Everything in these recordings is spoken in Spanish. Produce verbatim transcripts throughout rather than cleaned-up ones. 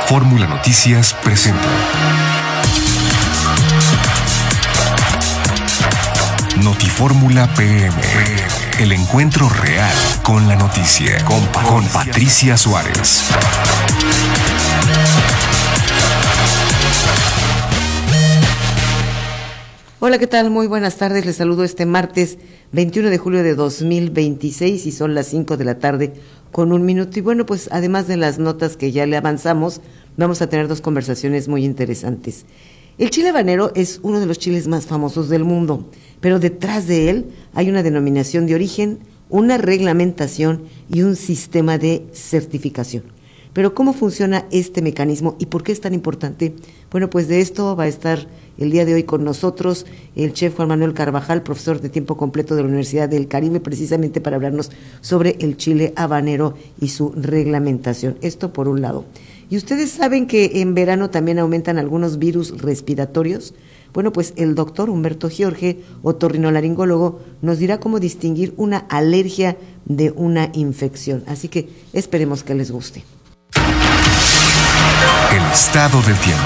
Fórmula Noticias presenta Notifórmula P M, el encuentro real con la noticia, con, con Patricia Suárez. Hola, ¿qué tal? Muy buenas tardes. Les saludo este martes veintiuno de julio de dos mil veintiséis y son las cinco de la tarde con un minuto. Y bueno, pues además de las notas que ya le avanzamos, vamos a tener dos conversaciones muy interesantes. El chile habanero es uno de los chiles más famosos del mundo, pero detrás de él hay una denominación de origen, una reglamentación y un sistema de certificación. Pero ¿cómo funciona este mecanismo y por qué es tan importante? Bueno, pues de esto va a estar el día de hoy con nosotros el chef Juan Manuel Carvajal, profesor de tiempo completo de la Universidad del Caribe, precisamente para hablarnos sobre el chile habanero y su reglamentación. Esto por un lado. ¿Y ustedes saben que en verano también aumentan algunos virus respiratorios? Bueno, pues el doctor Humberto Giorge, otorrinolaringólogo, nos dirá cómo distinguir una alergia de una infección. Así que esperemos que les guste. El estado del tiempo.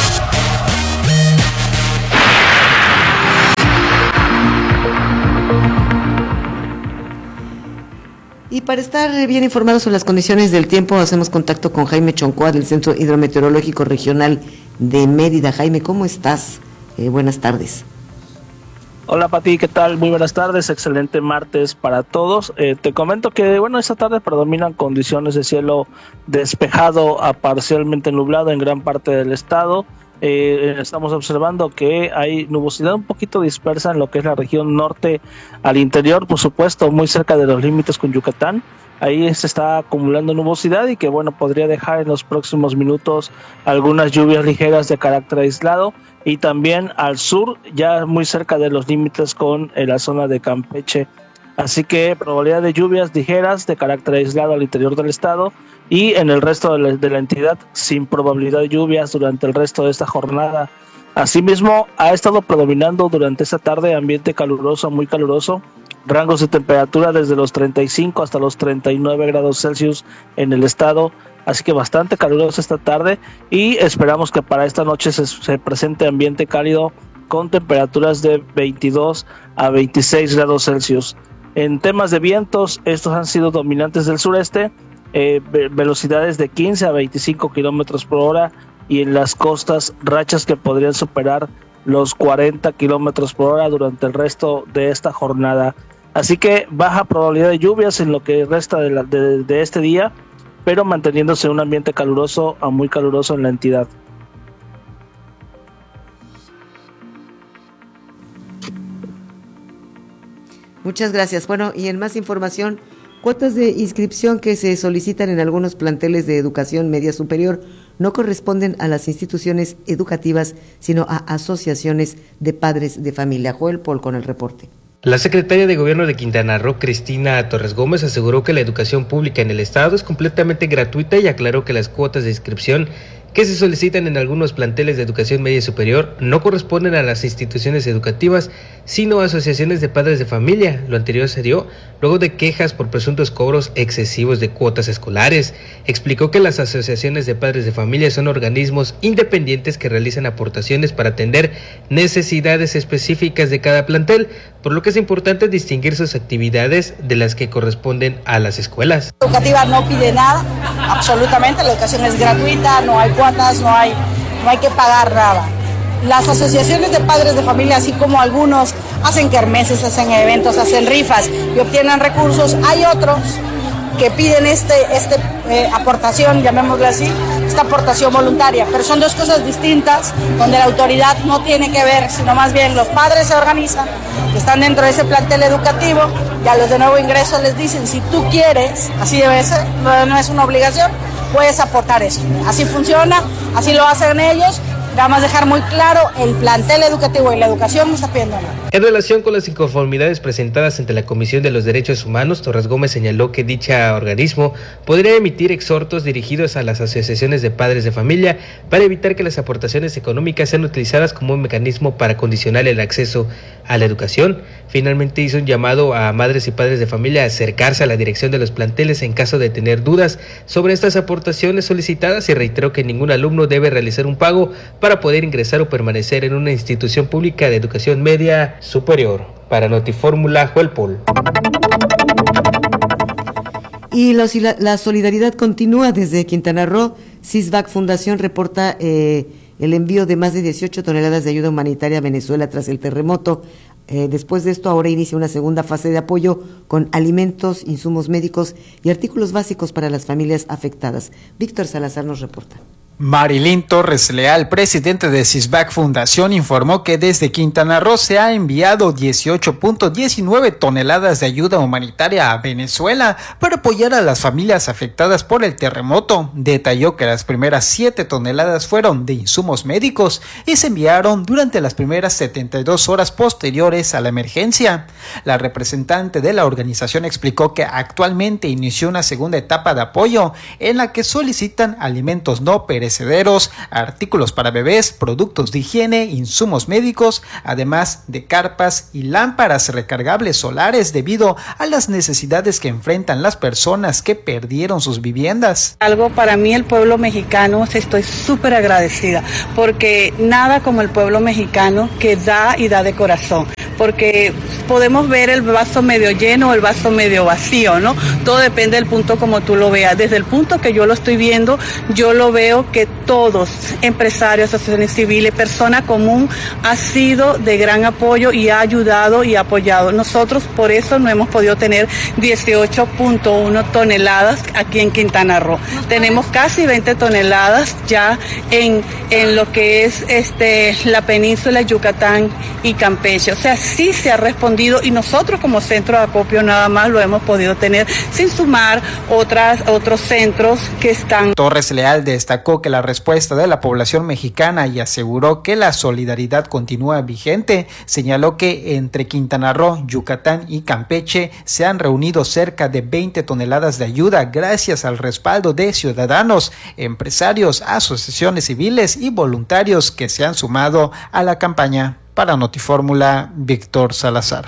Y para estar bien informados sobre las condiciones del tiempo, hacemos contacto con Jaime Choncoa del Centro Hidrometeorológico Regional de Mérida. Jaime, ¿cómo estás? Eh, buenas tardes. Hola Pati, ¿qué tal? Muy buenas tardes, excelente martes para todos. Eh, te comento que, bueno, esta tarde predominan condiciones de cielo despejado a parcialmente nublado en gran parte del estado. Eh, estamos observando que hay nubosidad un poquito dispersa en lo que es la región norte al interior, por supuesto, muy cerca de los límites con Yucatán. Ahí se está acumulando nubosidad y que, bueno, podría dejar en los próximos minutos algunas lluvias ligeras de carácter aislado. Y también al sur, ya muy cerca de los límites con eh, la zona de Campeche. Así que probabilidad de lluvias ligeras de carácter aislado al interior del estado y en el resto de la, de la entidad sin probabilidad de lluvias durante el resto de esta jornada. Asimismo, ha estado predominando durante esta tarde ambiente caluroso, muy caluroso, rangos de temperatura desde los treinta y cinco hasta los treinta y nueve grados Celsius en el estado. Así que bastante caluroso esta tarde y esperamos que para esta noche se, se presente ambiente cálido con temperaturas de veintidós a veintiséis grados Celsius. En temas de vientos, estos han sido dominantes del sureste, eh, velocidades de quince a veinticinco kilómetros por hora y en las costas rachas que podrían superar los cuarenta kilómetros por hora durante el resto de esta jornada. Así que baja probabilidad de lluvias en lo que resta de, la, de, de este día, pero manteniéndose un ambiente caluroso a muy caluroso en la entidad. Muchas gracias. Bueno, y en más información, cuotas de inscripción que se solicitan en algunos planteles de educación media superior no corresponden a las instituciones educativas, sino a asociaciones de padres de familia. Joel Paul con el reporte. La secretaria de Gobierno de Quintana Roo, Cristina Torres Gómez, aseguró que la educación pública en el estado es completamente gratuita y aclaró que las cuotas de inscripción que se solicitan en algunos planteles de educación media superior no corresponden a las instituciones educativas, sino a asociaciones de padres de familia. Lo anterior se dio luego de quejas por presuntos cobros excesivos de cuotas escolares. Explicó que las asociaciones de padres de familia son organismos independientes que realizan aportaciones para atender necesidades específicas de cada plantel, por lo que es importante distinguir sus actividades de las que corresponden a las escuelas. La educativa no pide nada, absolutamente, la educación es gratuita, no hay cuotas, no hay, no hay que pagar nada. Las asociaciones de padres de familia, así como algunos hacen kermeses, hacen eventos, hacen rifas y obtienen recursos, hay otros que piden este, este eh, aportación, llamémosle así, esta aportación voluntaria, pero son dos cosas distintas, donde la autoridad no tiene que ver, sino más bien los padres se organizan, que están dentro de ese plantel educativo, y a los de nuevo ingreso les dicen, si tú quieres, así debe ser, no, no es una obligación, puedes aportar eso. Así funciona, así lo hacen ellos, Nada más dejar muy claro, el plantel educativo y la educación no está pidiendo nada. En relación con las inconformidades presentadas ante la Comisión de los Derechos Humanos, Torres Gómez señaló que dicha organismo podría emitir exhortos dirigidos a las asociaciones de padres de familia para evitar que las aportaciones económicas sean utilizadas como un mecanismo para condicionar el acceso a la educación. Finalmente hizo un llamado a madres y padres de familia a acercarse a la dirección de los planteles en caso de tener dudas sobre estas aportaciones solicitadas y reiteró que ningún alumno debe realizar un pago para poder ingresar o permanecer en una institución pública de educación media superior. Para Notifórmula, Joel Paul. Y los, la, la solidaridad continúa desde Quintana Roo. CISVAC Fundación reporta eh, el envío de más de dieciocho toneladas de ayuda humanitaria a Venezuela tras el terremoto. Eh, después de esto, ahora inicia una segunda fase de apoyo con alimentos, insumos médicos y artículos básicos para las familias afectadas. Víctor Salazar nos reporta. Marilyn Torres Leal, presidente de CISVAC Fundación, informó que desde Quintana Roo se ha enviado dieciocho punto diecinueve toneladas de ayuda humanitaria a Venezuela para apoyar a las familias afectadas por el terremoto. Detalló que las primeras siete toneladas fueron de insumos médicos y se enviaron durante las primeras setenta y dos horas posteriores a la emergencia. La representante de la organización explicó que actualmente inició una segunda etapa de apoyo en la que solicitan alimentos no perecederos, artículos para bebés, productos de higiene, insumos médicos, además de carpas y lámparas recargables solares debido a las necesidades que enfrentan las personas que perdieron sus viviendas. Algo para mí, el pueblo mexicano, estoy súper agradecida, porque nada como el pueblo mexicano que da y da de corazón, porque podemos ver el vaso medio lleno o el vaso medio vacío, ¿no? Todo depende del punto como tú lo veas. Desde el punto que yo lo estoy viendo, yo lo veo que todos, empresarios, asociaciones civiles, persona común, ha sido de gran apoyo y ha ayudado y apoyado. Nosotros por eso no hemos podido tener dieciocho punto uno toneladas aquí en Quintana Roo. Tenemos casi veinte toneladas ya en, en lo que es este la península, Yucatán y Campeche. O sea, sí se ha respondido y nosotros como centro de acopio nada más lo hemos podido tener, sin sumar otras, otros centros que están. Torres Leal destacó que la respuesta de la población mexicana y aseguró que la solidaridad continúa vigente. Señaló que entre Quintana Roo, Yucatán y Campeche se han reunido cerca de veinte toneladas de ayuda gracias al respaldo de ciudadanos, empresarios, asociaciones civiles y voluntarios que se han sumado a la campaña. Para Notifórmula, Víctor Salazar.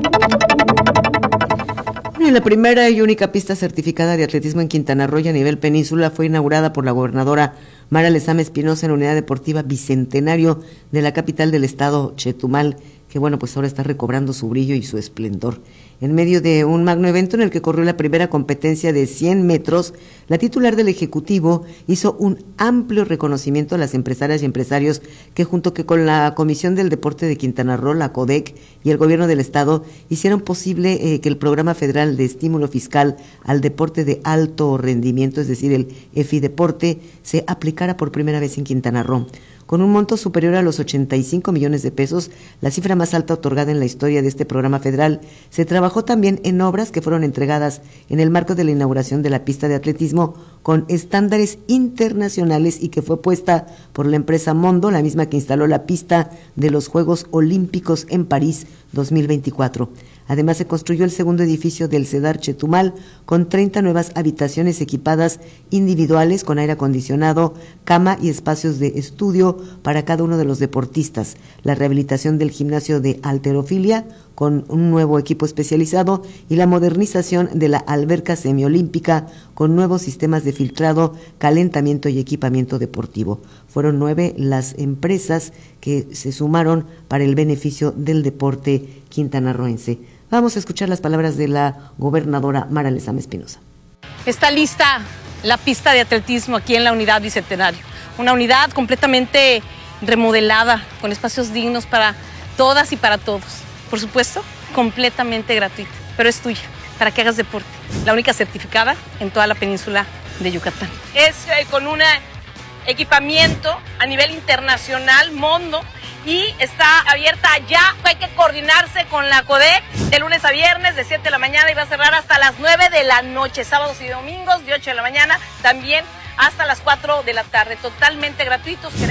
La primera y única pista certificada de atletismo en Quintana Roo y a nivel península fue inaugurada por la gobernadora Mara Lezama Espinosa en la Unidad Deportiva Bicentenario de la capital del estado, Chetumal, que bueno, pues ahora está recobrando su brillo y su esplendor. En medio de un magno evento en el que corrió la primera competencia de cien metros, la titular del Ejecutivo hizo un amplio reconocimiento a las empresarias y empresarios que junto que con la Comisión del Deporte de Quintana Roo, la CODEC y el Gobierno del Estado hicieron posible eh, que el Programa Federal de Estímulo Fiscal al Deporte de Alto Rendimiento, es decir, el EFIDeporte, se aplicara por primera vez en Quintana Roo. Con un monto superior a los ochenta y cinco millones de pesos, la cifra más alta otorgada en la historia de este programa federal, se trabajó también en obras que fueron entregadas en el marco de la inauguración de la pista de atletismo con estándares internacionales y que fue puesta por la empresa Mondo, la misma que instaló la pista de los Juegos Olímpicos en París dos mil veinticuatro. Además, se construyó el segundo edificio del CEDAR Chetumal con treinta nuevas habitaciones equipadas individuales con aire acondicionado, cama y espacios de estudio para cada uno de los deportistas. La rehabilitación del gimnasio de halterofilia con un nuevo equipo especializado y la modernización de la alberca semiolímpica con nuevos sistemas de filtrado, calentamiento y equipamiento deportivo. Fueron nueve las empresas que se sumaron para el beneficio del deporte quintanarroense. Vamos a escuchar las palabras de la gobernadora Mara Lezama Espinosa. Está lista la pista de atletismo aquí en la Unidad Bicentenario. Una unidad completamente remodelada, con espacios dignos para todas y para todos. Por supuesto, completamente gratuita, pero es tuya, para que hagas deporte. La única certificada en toda la península de Yucatán. Es eh, con un equipamiento a nivel internacional, Mondo, y está abierta ya. Hay que coordinarse con la CODEC de lunes a viernes de siete de la mañana y va a cerrar hasta las nueve de la noche, sábados y domingos de ocho de la mañana, también hasta las cuatro de la tarde, totalmente gratuitos. Queremos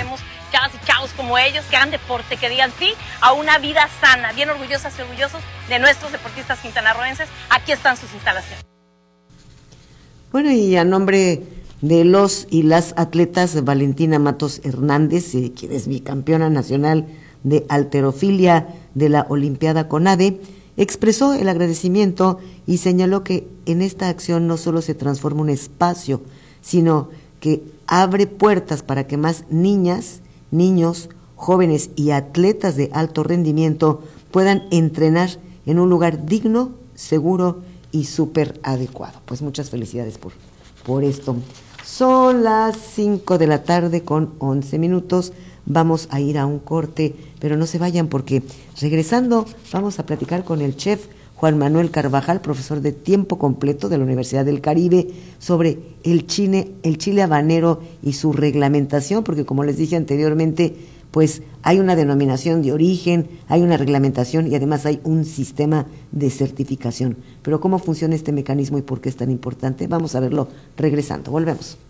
chavas y chavos como ellos, que hagan deporte, que digan sí a una vida sana, bien orgullosas y orgullosos de nuestros deportistas quintanarroenses. Aquí están sus instalaciones. Bueno, y a nombre de los y las atletas, Valentina Matos Hernández, eh, quien es bicampeona nacional de halterofilia de la Olimpiada CONADE, expresó el agradecimiento y señaló que en esta acción no solo se transforma un espacio, sino que abre puertas para que más niñas, niños, jóvenes y atletas de alto rendimiento puedan entrenar en un lugar digno, seguro y súper adecuado. Pues muchas felicidades por, por esto. Son las cinco de la tarde con once minutos. Vamos a ir a un corte, pero no se vayan porque regresando vamos a platicar con el chef Juan Manuel Carvajal, profesor de tiempo completo de la Universidad del Caribe, sobre el chile, el chile habanero y su reglamentación, porque como les dije anteriormente, pues hay una denominación de origen, hay una reglamentación y además hay un sistema de certificación. Pero ¿cómo funciona este mecanismo y por qué es tan importante? Vamos a verlo regresando. Volvemos.